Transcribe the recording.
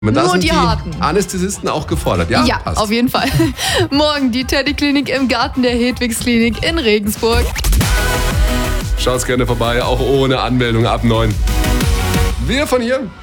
Da Nur sind die Harten. Anästhesisten auch gefordert, ja? Ja, Passt. auf jeden Fall. Morgen die Teddyklinik im Garten der Hedwigsklinik in Regensburg. Schaut's gerne vorbei, auch ohne Anmeldung ab 9. Wir von hier.